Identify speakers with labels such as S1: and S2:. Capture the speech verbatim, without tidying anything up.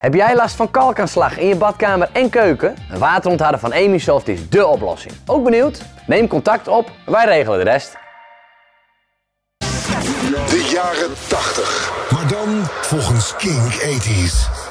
S1: Heb jij last van kalkaanslag in je badkamer en keuken? Een waterontharder van Emisoft is dé oplossing. Ook benieuwd? Neem contact op, wij regelen de rest.
S2: De jaren tachtig. Maar dan volgens King tachtig.